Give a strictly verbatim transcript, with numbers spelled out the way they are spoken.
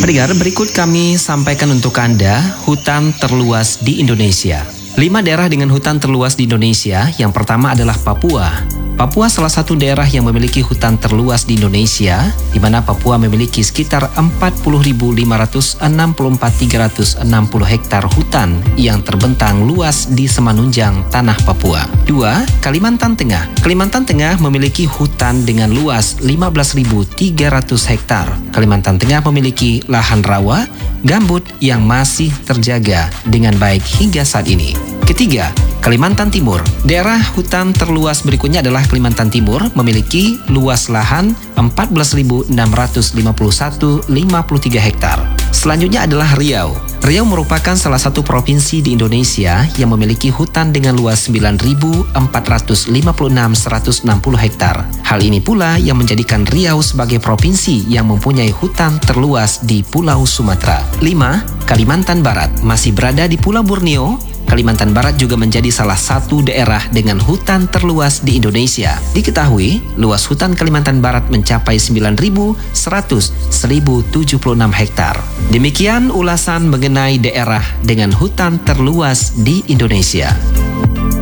Pendengar, berikut kami sampaikan untuk Anda hutan terluas di Indonesia. Lima daerah dengan hutan terluas di Indonesia. Yang pertama adalah Papua. Papua salah satu daerah yang memiliki hutan terluas di Indonesia, di mana Papua memiliki sekitar empat puluh ribu lima ratus enam puluh empat ribu tiga ratus enam puluh hektar hutan yang terbentang luas di semenanjung tanah Papua. Dua, Kalimantan Tengah. Kalimantan Tengah memiliki hutan dengan luas lima belas ribu tiga ratus hektar. Kalimantan Tengah memiliki lahan rawa, gambut yang masih terjaga dengan baik hingga saat ini. Ketiga, Kalimantan Timur. Daerah hutan terluas berikutnya adalah Kalimantan Timur, memiliki luas lahan empat belas ribu enam ratus lima puluh satu koma lima tiga hektar. Selanjutnya adalah Riau. Riau merupakan salah satu provinsi di Indonesia yang memiliki hutan dengan luas sembilan ribu empat ratus lima puluh enam koma seratus enam puluh hektar. Hal ini pula yang menjadikan Riau sebagai provinsi yang mempunyai hutan terluas di Pulau Sumatera. Lima, Kalimantan Barat. Masih berada di Pulau Borneo, Kalimantan Barat juga menjadi salah satu daerah dengan hutan terluas di Indonesia. Diketahui, luas hutan Kalimantan Barat mencapai sembilan ribu seratus seribu tujuh puluh enam hektar. Demikian ulasan mengenai daerah dengan hutan terluas di Indonesia.